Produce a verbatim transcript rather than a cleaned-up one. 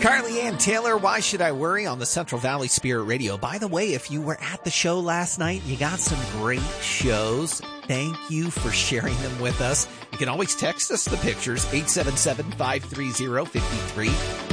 Carly Ann Taylor, Why Should I Worry on the Central Valley Spirit Radio. By the way, if you were at the show last night, you got some great shows. Thank you for sharing them with us. You can always text us the pictures, eight seven seven, five three zero, five three